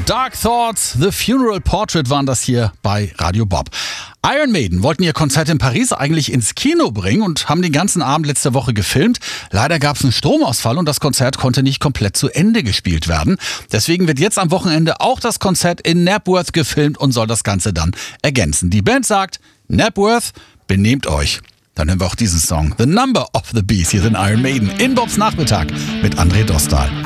Dark Thoughts, The Funeral Portrait waren das hier bei Radio Bob. Iron Maiden wollten ihr Konzert in Paris eigentlich ins Kino bringen und haben den ganzen Abend letzte Woche gefilmt. Leider gab es einen Stromausfall und das Konzert konnte nicht komplett zu Ende gespielt werden. Deswegen wird jetzt am Wochenende auch das Konzert in Knebworth gefilmt und soll das Ganze dann ergänzen. Die Band sagt, Knebworth, benehmt euch. Dann hören wir auch diesen Song, The Number of the Beast, hier sind Iron Maiden in Bobs Nachmittag mit André Dostal.